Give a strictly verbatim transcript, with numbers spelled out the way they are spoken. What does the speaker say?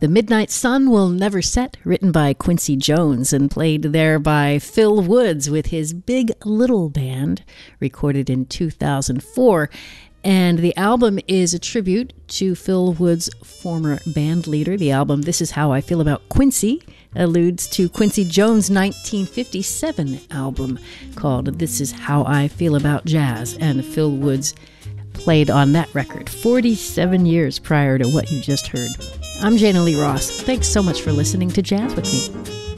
The Midnight Sun Will Never Set, written by Quincy Jones and played there by Phil Woods with his Big Little Band, recorded in two thousand four. And the album is a tribute to Phil Woods' former band leader. The album, This Is How I Feel About Quincy, alludes to Quincy Jones' nineteen fifty-seven album called This Is How I Feel About Jazz. And Phil Woods played on that record forty-seven years prior to what you just heard. I'm Jana Lee Ross. Thanks so much for listening to Jazz with me.